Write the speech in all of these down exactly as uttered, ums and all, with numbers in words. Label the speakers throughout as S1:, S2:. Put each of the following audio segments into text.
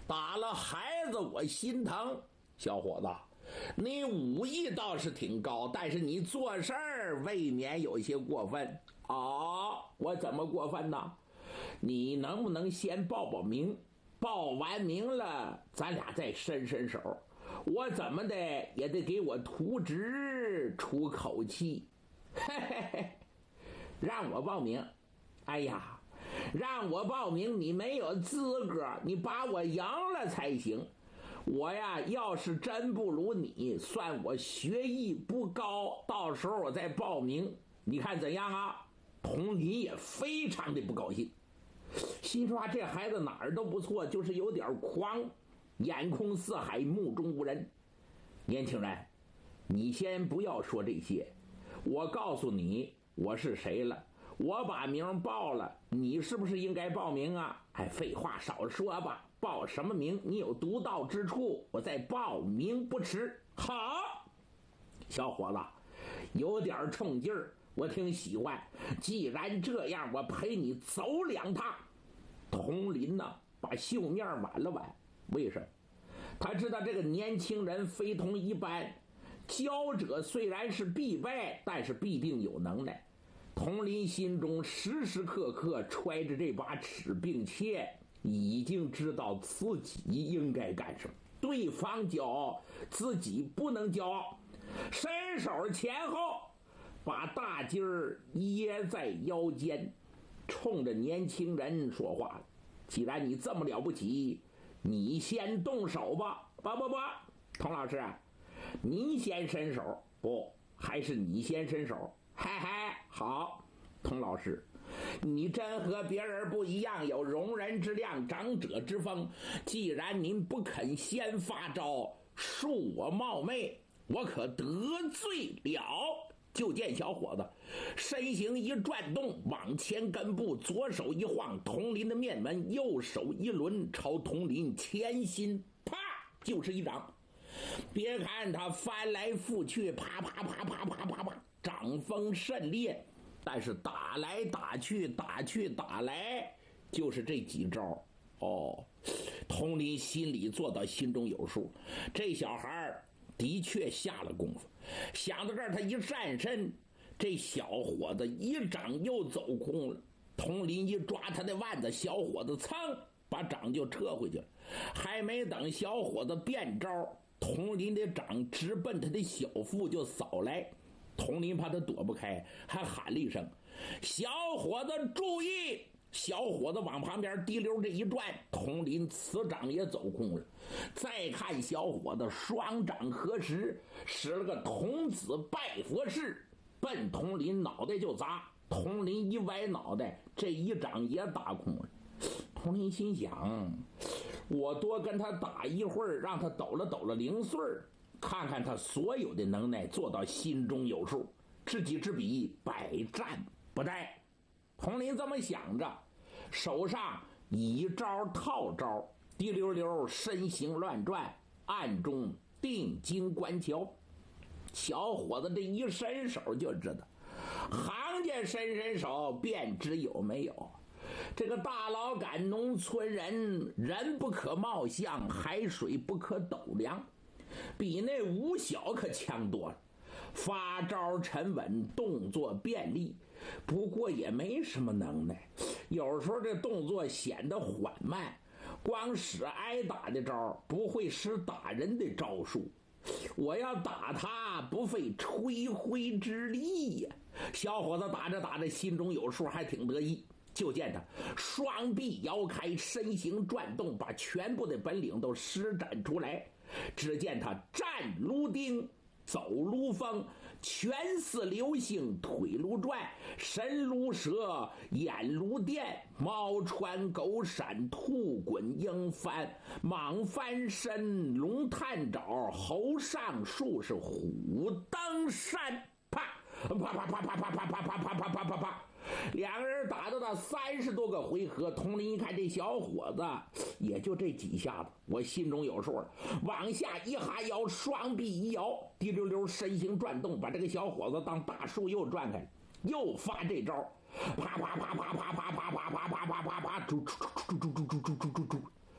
S1: 打了孩子我心疼。小伙子，你武艺倒是挺高，但是你做事儿未免有些过分。哦，我怎么过分呢？你能不能先报报名？报完名了，咱俩再伸伸手。我怎么的也得给我图纸出口气。嘿嘿嘿，让我报名？哎呀，让我报名你没有资格，你把我赢了才行。我呀，要是真不如你，算我学艺不高，到时候我再报名，你看怎样啊？佟林也非常的不高兴，心说这孩子哪儿都不错，就是有点狂，眼空四海，目中无人。年轻人，你先不要说这些，我告诉你我是谁了。我把名报了，你是不是应该报名啊？哎，废话少说吧，报什么名？你有独到之处，我再报名不迟。好，小伙子，有点冲劲儿，我挺喜欢。既然这样，我陪你走两趟。佟林呢，把袖面挽了挽。为什么？他知道这个年轻人非同一般，教者虽然是必败，但是必定有能耐。佟林心中时时刻刻揣着这把尺，并且已经知道自己应该干什么。对方骄傲，自己不能骄傲。伸手前后，把大襟儿掖在腰间，冲着年轻人说话了。既然你这么了不起，你先动手吧。不不不，佟老师，您先伸手。不，还是你先伸手。嗨嗨，好，佟老师，你真和别人不一样，有容人之量，长者之风。既然您不肯先发招，恕我冒昧，我可得罪了。就见小伙子身形一转动，往前跟步，左手一晃，佟林的面门，右手一抡，朝佟林前心啪就是一掌。别看他翻来覆去，啪啪啪啪啪啪啪，掌风甚烈，但是打来打去，打去打来，就是这几招。哦，佟林心里做到心中有数，这小孩的确下了功夫。想到这儿，他一站身，这小伙子一掌又走空了。佟林一抓他的腕子，小伙子噌把掌就撤回去了。还没等小伙子变招，佟林的掌直奔他的小腹就扫来。佟林怕他躲不开，还喊了一声：小伙子注意！小伙子往旁边滴溜这一转，佟林此掌也走空了。再看小伙子双掌合十，使了个童子拜佛式，奔佟林脑袋就砸。佟林一歪脑袋，这一掌也打空了。佟林心想，我多跟他打一会儿，让他抖了抖了零碎，看看他所有的能耐，做到心中有数，知己知彼，百战不殆。佟林这么想着，手上以招套招，滴溜溜身形乱转，暗中定睛观瞧。小伙子这一伸手就知道，行家伸伸手便知有没有。这个大老杆农村人，人不可貌相，海水不可斗量，比那吴小可强多了。发招沉稳，动作便利，不过也没什么能耐。有时候这动作显得缓慢，光使挨打的招，不会使打人的招数。我要打他，不费吹灰之力呀！小伙子打着打着，心中有数，还挺得意。就见他双臂摇开，身形转动，把全部的本领都施展出来。只见他站如钉，走如风，拳似流星，腿如转，神如蛇，眼如电，猫穿狗闪，兔滚鹰翻，蟒翻身，龙探爪，猴上树，是虎登山。啪啪啪啪啪啪啪啪啪啪啪啪啪啪，两个人打到到三十多个回合。佟林一看这小伙子也就这几下子，我心中有数了。往下一哈腰，双臂一摇，滴溜溜身形转动，把这个小伙子当大树又转开，又发这招，啪啪啪啪啪啪啪啪啪啪啪啪啪，猪猪猪猪猪猪猪猪猪。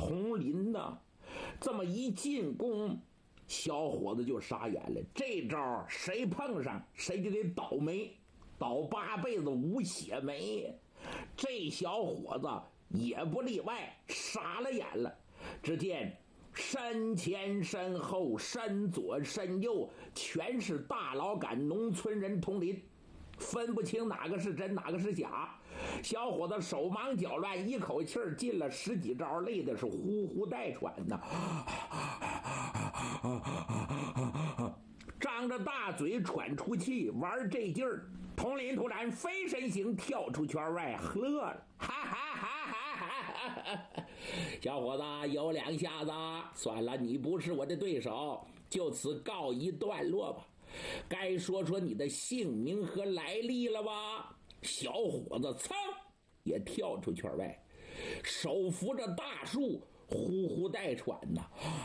S1: 统领呢。这么一进攻，小伙子就傻眼了。这招谁碰上谁就得倒霉，倒八辈子无血霉。这小伙子也不例外，傻了眼了。只见身前身后身左身右全是大老杆农村人统领，分不清哪个是真哪个是假。小伙子手忙脚乱，一口气儿进了十几招，累的是呼呼带喘呐，张着大嘴喘出气，玩这劲儿。统领突然飞身形跳出圈外，乐了，哈哈哈哈哈哈！小伙子有两下子，算了，你不是我的对手，就此告一段落吧。该说说你的姓名和来历了吧？小伙子噌也跳出圈外，手扶着大树，呼呼带喘呐，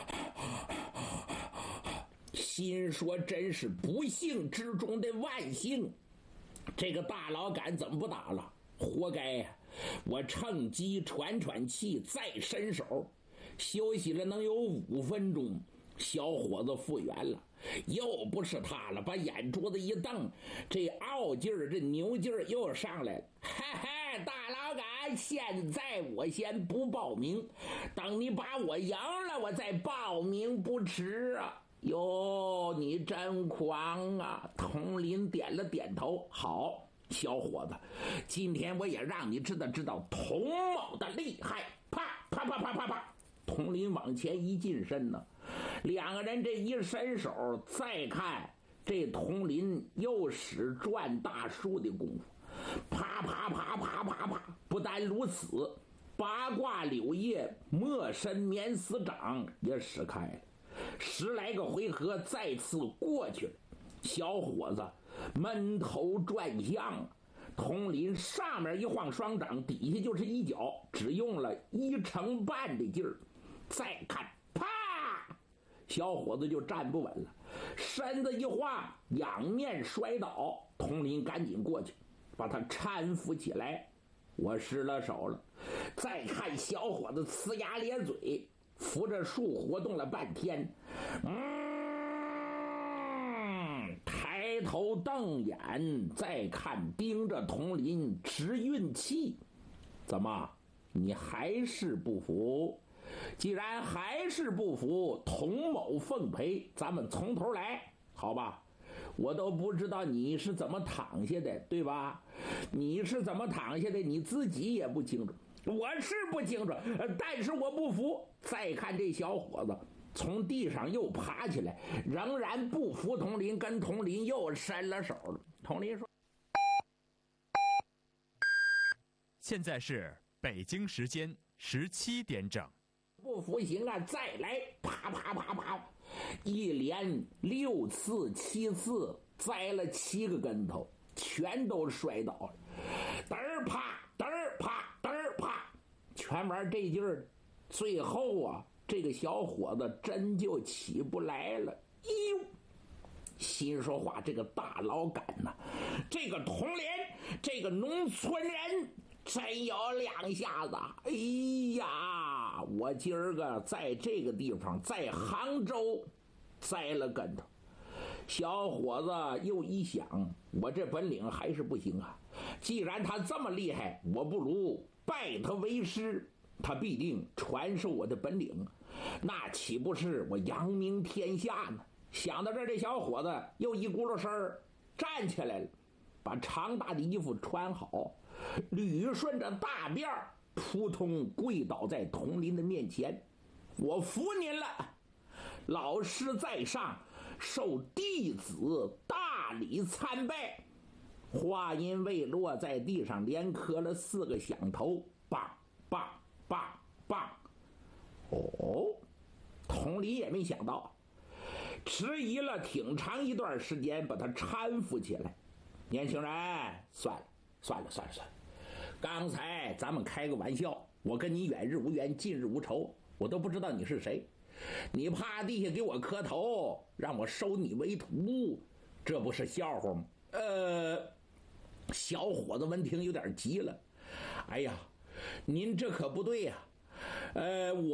S1: 心说真是不幸之中的万幸，这个大老杆怎么不打了？活该呀！我趁机喘喘气，再伸手，休息了能有五分钟，小伙子复原了。又不是他了，把眼珠子一瞪，这傲劲儿这牛劲儿又上来了。嘿嘿，大老杆，现在我先不报名，等你把我赢了我再报名不迟啊。哟，你真狂啊！统领点了点头，好，小伙子，今天我也让你知道知道童某的厉害。啪啪啪啪啪啪，统领往前一近身呢，两个人这一伸手，再看这统领又使转大树的功夫，啪啪啪啪啪啪。不但如此，八卦柳叶没身棉丝掌也使开了，十来个回合再次过去了。小伙子闷头转向，统领上面一晃双掌，底下就是一脚，只用了一成半的劲儿。再看，啪，小伙子就站不稳了，身子一晃，仰面摔倒。统领赶紧过去把他搀扶起来。我失了手了。再看小伙子呲牙咧嘴，扶着树活动了半天，嗯，抬头瞪眼，再看盯着统领直运气。怎么，你还是不服？既然还是不服，童某奉陪，咱们从头来，好吧？我都不知道你是怎么躺下的，对吧？你是怎么躺下的，你自己也不清楚。我是不清楚，但是我不服。再看这小伙子从地上又爬起来，仍然不服统领，跟统领又伸了手了。统领说：“
S2: 现在是北京时间十七点整。”
S1: 不服行啊，再来！啪啪啪啪，一连六次七次栽了七个跟头，全都摔倒了。嘚儿啪，嘚儿啪，嘚儿啪，全玩这劲儿。最后啊，这个小伙子真就起不来了。哟，心说话，这个大老杆呐、啊，这个统领，这个农村人。真有两下子！哎呀，我今儿个在这个地方，在杭州栽了跟头。小伙子又一想，我这本领还是不行啊。既然他这么厉害，我不如拜他为师，他必定传授我的本领，那岂不是我扬名天下呢？想到这儿，这小伙子又一咕噜身儿站起来了，把长大的衣服穿好，捋顺着大辫儿，扑通跪倒在统领的面前。我服您了，老师在上，受弟子大礼参拜。话音未落，在地上连磕了四个响头，棒棒棒棒。哦，统领也没想到，迟疑了挺长一段时间，把他搀扶起来。年轻人，算了算了算了算了，刚才咱们开个玩笑，我跟你远日无冤，近日无仇，我都不知道你是谁，你趴地下给我磕头，让我收你为徒，这不是笑话吗？呃，小伙子闻听有点急了，哎呀，您这可不对呀、啊，呃，我。